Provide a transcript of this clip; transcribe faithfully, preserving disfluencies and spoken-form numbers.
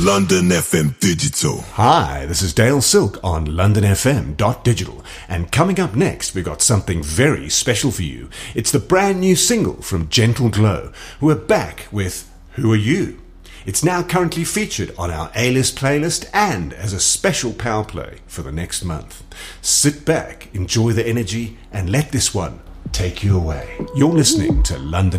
London F M Digital. Hi, this is Dale Silk on London F M dot digital, and coming up next we've got something very special for you. It's the brand new single from Gentle Glow, who are back with Who Are You? It's now currently featured on our A-list playlist and as a special power play for the next month. Sit back, enjoy the energy, and let this one take you away. You're listening to London